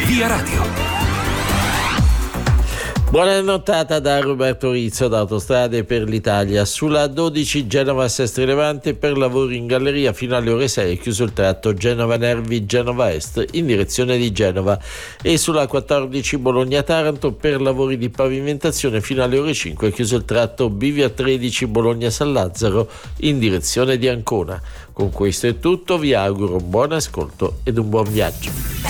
Via Radio. Buona nottata da Roberto Rizzo da Autostrade per l'Italia. Sulla 12 Genova-Sestri Levante per lavori in galleria fino alle ore 6 è chiuso il tratto Genova-Nervi-Genova Est in direzione di Genova, e sulla 14 Bologna-Taranto per lavori di pavimentazione fino alle ore 5 è chiuso il tratto Bivia 13 Bologna-San Lazzaro in direzione di Ancona. Con questo è tutto, vi auguro un buon ascolto ed un buon viaggio.